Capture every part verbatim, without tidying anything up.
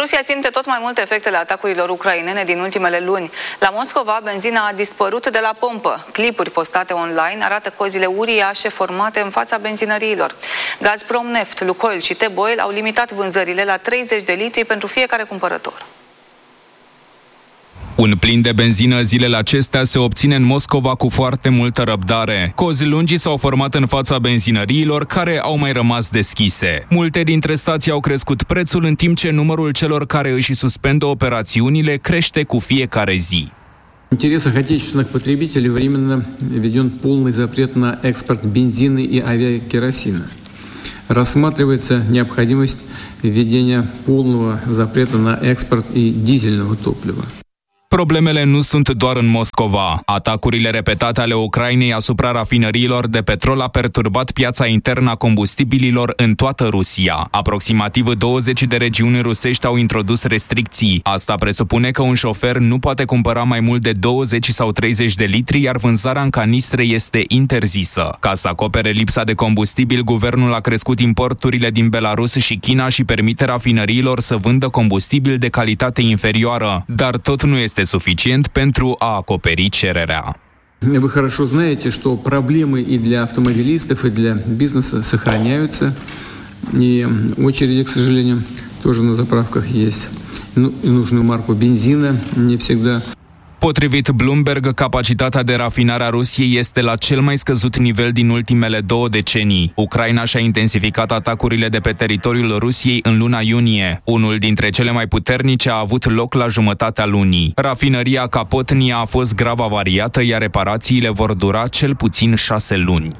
Rusia simte tot mai mult efectele atacurilor ucrainene din ultimele luni. La Moscova, benzina a dispărut de la pompă. Clipuri postate online arată cozile uriașe formate în fața benzinăriilor. Gazprom Neft, Lukoil și T-Boil au limitat vânzările la treizeci de litri pentru fiecare cumpărător. Un plin de benzină zilele acestea se obține în Moscova cu foarte multă răbdare. Cozi lungi s-au format în fața benzinăriilor care au mai rămas deschise. Multe dintre stații au crescut prețul, în timp ce numărul celor care își suspendă operațiunile crește cu fiecare zi. В интересах отечественных потребителей временно введен полный запрет на экспорт бензина и авиакеросина. Рассматривается необходимость введения полного запрета на экспорт и дизельного топлива. Problemele nu sunt doar în Moscova. Atacurile repetate ale Ucrainei asupra rafinăriilor de petrol a perturbat piața internă a combustibililor în toată Rusia. Aproximativ douăzeci de regiuni rusești au introdus restricții. Asta presupune că un șofer nu poate cumpăra mai mult de douăzeci sau treizeci de litri, iar vânzarea în canistre este interzisă. Ca să acopere lipsa de combustibil, guvernul a crescut importurile din Belarus și China și permite rafinăriilor să vândă combustibil de calitate inferioară. Dar tot nu este suficient pentru a acoperi cererea. Вы хорошо знаете, что проблемы и для автомобилистов, и для бизнеса сохраняются, и очереди, к сожалению, тоже на заправках есть. Ну, и нужную марку бензина не всегда. Potrivit Bloomberg, capacitatea de rafinare a Rusiei este la cel mai scăzut nivel din ultimele două decenii. Ucraina și-a intensificat atacurile de pe teritoriul Rusiei în luna iunie. Unul dintre cele mai puternice a avut loc la jumătatea lunii. Rafinăria Kapotnia a fost grav avariată, iar reparațiile vor dura cel puțin șase luni.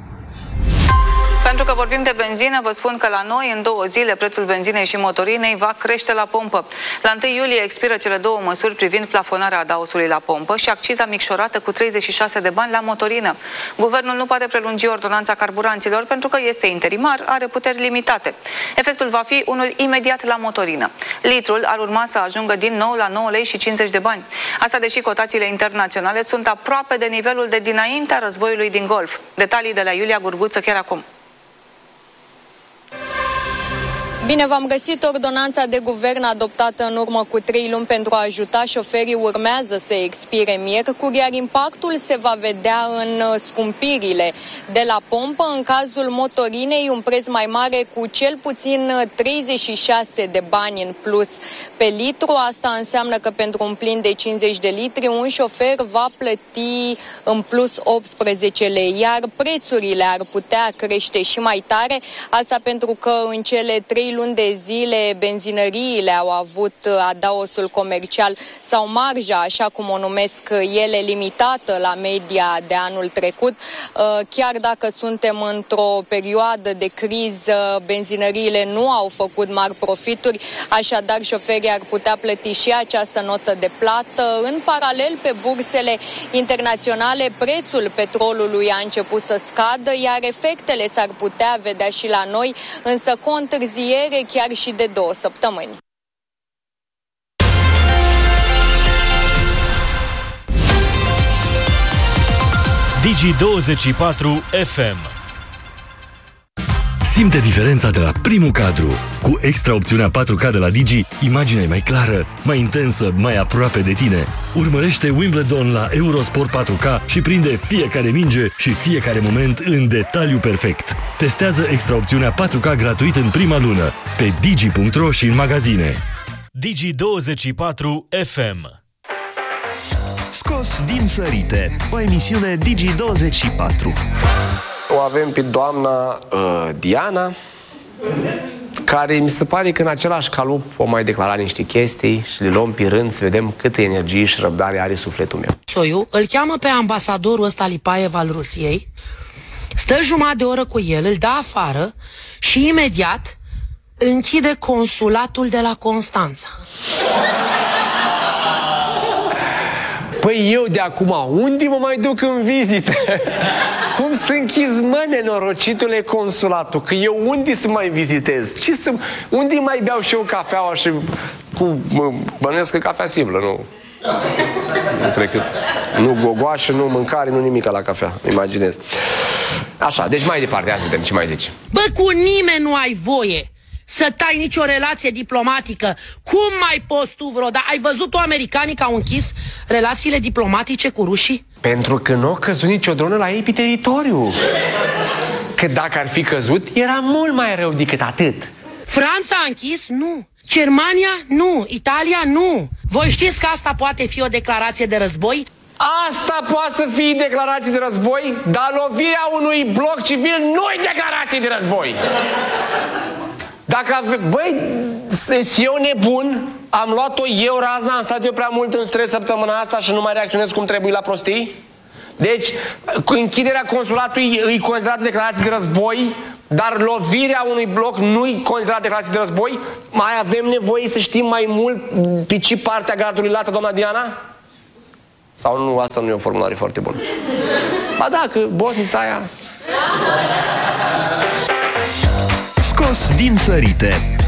Pentru că vorbim de benzină, vă spun că la noi, în două zile, prețul benzinei și motorinei va crește la pompă. La întâi iulie expiră cele două măsuri privind plafonarea adaosului la pompă și acciza micșorată cu treizeci și șase de bani la motorină. Guvernul nu poate prelungi ordonanța carburanților pentru că este interimar, are puteri limitate. Efectul va fi unul imediat la motorină. Litrul ar urma să ajungă din nou la nouă lei și cincizeci de bani. Asta deși cotațiile internaționale sunt aproape de nivelul de dinaintea războiului din Golf. Detalii de la Iulia Gurguță chiar acum. Bine v-am găsit. Ordonanța de guvern adoptată în urmă cu trei luni pentru a ajuta șoferii urmează să expire miercuri, iar impactul se va vedea în scumpirile de la pompă. În cazul motorinei, un preț mai mare cu cel puțin treizeci și șase de bani în plus pe litru. Asta înseamnă că pentru un plin de cincizeci de litri, un șofer va plăti în plus optsprezece lei, iar prețurile ar putea crește și mai tare. Asta pentru că în cele trei luni de zile benzinăriile au avut adaosul comercial sau marja, așa cum o numesc ele, limitată la media de anul trecut. Chiar dacă suntem într-o perioadă de criză, benzinăriile nu au făcut mari profituri, așadar șoferii ar putea plăti și această notă de plată. În paralel, pe bursele internaționale, prețul petrolului a început să scadă, iar efectele s-ar putea vedea și la noi, însă cu o întârziere chiar și de două săptămâni. Digi douăzeci și patru F M. Simte diferența de la primul cadru. Cu extra opțiunea patru K de la Digi, imaginea e mai clară, mai intensă, mai aproape de tine. Urmărește Wimbledon la Eurosport patru K și prinde fiecare minge și fiecare moment în detaliu perfect. Testează extra opțiunea patru K gratuit în prima lună pe digi punct ro și în magazine. Digi douăzeci și patru F M. Scos din sărite, o emisiune Digi douăzeci și patru. O avem pe doamna uh, Diana, care mi se pare că în același calup o mai declara niște chestii și le luăm pe rând să vedem câtă energie și răbdare are sufletul meu. Soiu îl cheamă pe ambasadorul ăsta Lipaev al Rusiei, stă jumătate de oră cu el, îl dă afară și imediat închide consulatul de la Constanța. Păi eu de acum unde mă mai duc în vizită? Cum să închizi, mă, nenorocitule, consulatul? Că eu unde să mai vizitez? Ce să... Unde mai beau și eu cafeaua și... Cu... Mă, bănuiesc că cafea simplă, nu... Nu cred că... Nu gogoașă, nu mâncare, nu nimic la cafea, imaginez. Așa, deci mai departe, hai să vedem ce mai zici. Bă, cu nimeni nu ai voie să tai nicio relație diplomatică. Cum mai poți tu vreodată? Ai văzut-o americanii că au închis relațiile diplomatice cu rușii? Pentru că nu a căzut nicio dronă la ei pe teritoriu. Că dacă ar fi căzut, era mult mai rău decât atât. Franța a închis? Nu. Germania? Nu. Italia? Nu. Voi știți că asta poate fi o declarație de război? Asta poate să fie declarație de război, dar lovirea unui bloc civil nu-i declarație de război. Dacă ave... Băi, eu nebun, am luat-o eu razna, am stat eu prea mult în stres săptămâna asta și nu mai reacționez cum trebuie la prostii? Deci, cu închiderea consulatului îi considerată declarație de război, dar lovirea unui bloc nu-i considerată declarație de război? Mai avem nevoie să știm mai mult pe ce parte a gardului lată, doamna Diana? Sau nu, asta nu e o formulare foarte bună. Ba da, că botnița aia... Scos din sărite.